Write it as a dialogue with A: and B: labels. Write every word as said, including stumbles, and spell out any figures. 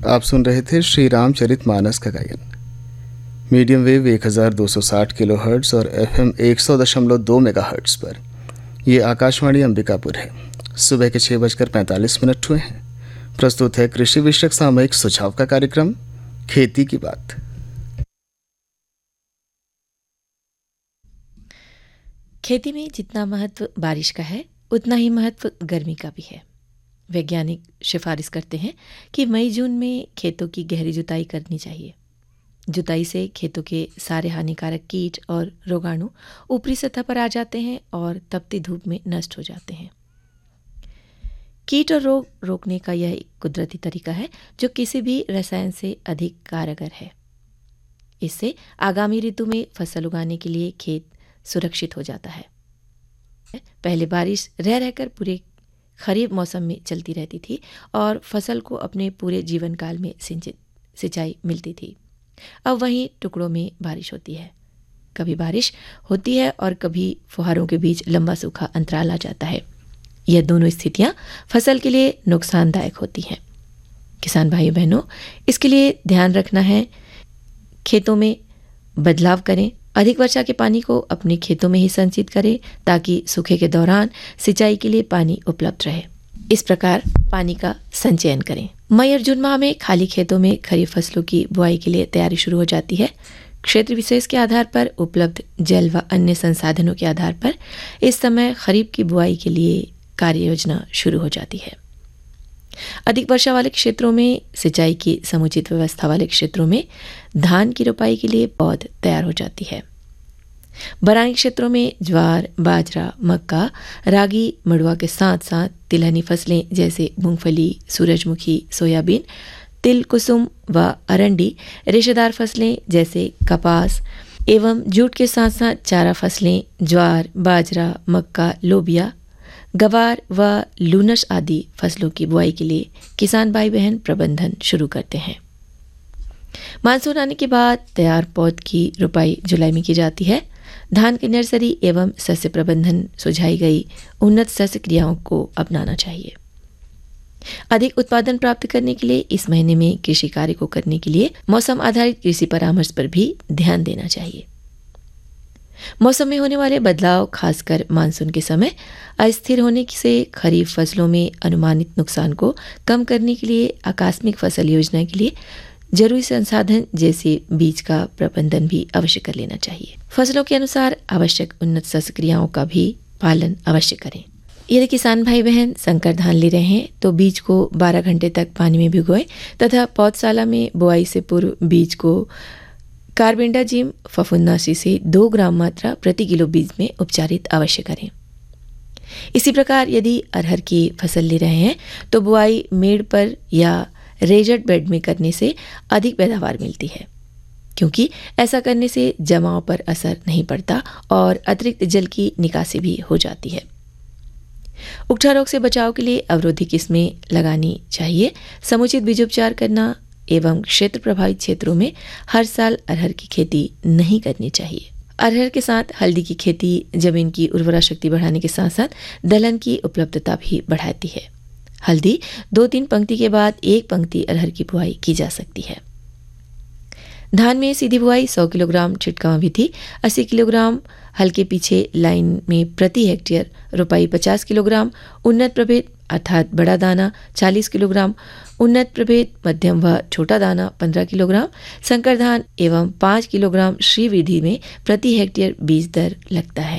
A: आप सुन रहे थे श्री रामचरितमानस का गायन। मीडियम वेव एक हज़ार दो सौ साठ किलो हर्ट्स और एफएम एक सौ दशमलव दो मेगा हर्ट्स पर। ये आकाशवाणी अंबिकापुर है। सुबह के छः बजकर पैंतालीस मिनट हुए हैं। प्रस्तुत है कृषि विषयक सामयिक सुझाव का कार्यक्रम खेती की बात।
B: खेती में जितना महत्व बारिश का है उतना ही महत्व गर्मी का भी है। वैज्ञानिक सिफारिश करते हैं कि मई जून में खेतों की गहरी जुताई करनी चाहिए। जुताई से खेतों के सारे हानिकारक कीट और रोगाणु ऊपरी सतह पर आ जाते हैं और तपती धूप में नष्ट हो जाते हैं। कीट और रोग रोकने का यह एक कुदरती तरीका है जो किसी भी रसायन से अधिक कारगर है। इससे आगामी ऋतु में फसल उगाने के लिए खेत सुरक्षित हो जाता है। पहले बारिश रह रहकर पूरे खरीफ मौसम में चलती रहती थी और फसल को अपने पूरे जीवन काल में सिंचित सिंचाई मिलती थी। अब वहीं टुकड़ों में बारिश होती है। कभी बारिश होती है और कभी फुहारों के बीच लंबा सूखा अंतराल आ जाता है। यह दोनों स्थितियां फसल के लिए नुकसानदायक होती हैं। किसान भाई बहनों, इसके लिए ध्यान रखना है, खेतों में बदलाव करें। अधिक वर्षा के पानी को अपने खेतों में ही संचित करें ताकि सूखे के दौरान सिंचाई के लिए पानी उपलब्ध रहे। इस प्रकार पानी का संचयन करें। मई और जून माह में खाली खेतों में खरीफ फसलों की बुआई के लिए तैयारी शुरू हो जाती है। क्षेत्र विशेष के आधार पर उपलब्ध जल व अन्य संसाधनों के आधार पर इस समय खरीफ की बुआई के लिए कार्य योजना शुरू हो जाती है। अधिक वर्षा वाले क्षेत्रों में सिंचाई की समुचित व्यवस्था वाले क्षेत्रों में धान की रोपाई के लिए पौध तैयार हो जाती है। बरानी क्षेत्रों में ज्वार, बाजरा, मक्का, रागी, मड़ुआ के साथ साथ तिलहनी फसलें जैसे मूंगफली, सूरजमुखी, सोयाबीन, तिल, कुसुम व अरंडी, रेशेदार फसलें जैसे कपास एवं जूट के साथ साथ चारा फसलें ज्वार, बाजरा, मक्का, लोबिया, गवार व लूनस आदि फसलों की बुआई के लिए किसान भाई बहन प्रबंधन शुरू करते हैं। मानसून आने के बाद तैयार पौध की रोपाई जुलाई में की जाती है। धान की नर्सरी एवं सस्य प्रबंधन सुझाई गई उन्नत सस्य क्रियाओं को अपनाना चाहिए। अधिक उत्पादन प्राप्त करने के लिए इस महीने में कृषि कार्य को करने के लिए मौसम आधारित कृषि परामर्श पर भी ध्यान देना चाहिए। मौसम में होने वाले बदलाव, खासकर मानसून के समय अस्थिर होने से खरीफ फसलों में अनुमानित नुकसान को कम करने के लिए आकस्मिक फसल योजना के लिए जरूरी संसाधन जैसे बीज का प्रबंधन भी अवश्य कर लेना चाहिए। फसलों के अनुसार आवश्यक उन्नत सस्य क्रियाओं का भी पालन अवश्य करें। यदि किसान भाई बहन संकर धान ले रहे हैं तो बीज को बारह घंटे तक पानी में भिगोएं तथा पौधशाला में बुआई से पूर्व बीज को कार्बेंडाजिम फफूंदनाशी से दो ग्राम मात्रा प्रति किलो बीज में उपचारित अवश्य करें। इसी प्रकार यदि अरहर की फसल ले रहे हैं तो बुआई मेड़ पर या रेजर्ड बेड में करने से अधिक पैदावार मिलती है, क्योंकि ऐसा करने से जमाव पर असर नहीं पड़ता और अतिरिक्त जल की निकासी भी हो जाती है। उकठा रोग से बचाव के लिए अवरोधी किस्में लगानी चाहिए। समुचित बीजोपचार करना एवं क्षेत्र प्रभावित क्षेत्रों में हर साल अरहर की खेती नहीं करनी चाहिए। अरहर के साथ हल्दी की खेती जमीन की उर्वरा शक्ति बढ़ाने के साथ साथ दलहन की उपलब्धता भी बढ़ाती है। हल्दी दो तीन पंक्ति के बाद एक पंक्ति अरहर की बुआई की जा सकती है। धान में सीधी बुआई सौ किलोग्राम, छिटकाव विधि अस्सी किलोग्राम, हल्के पीछे लाइन में प्रति हेक्टेयर रोपाई पचास किलोग्राम, उन्नत प्रभेद अर्थात बड़ा दाना चालीस किलोग्राम, उन्नत प्रभेद मध्यम व छोटा दाना पंद्रह किलोग्राम, संकर धान एवं पाँच किलोग्राम श्री विधि में प्रति हेक्टेयर बीज दर लगता है।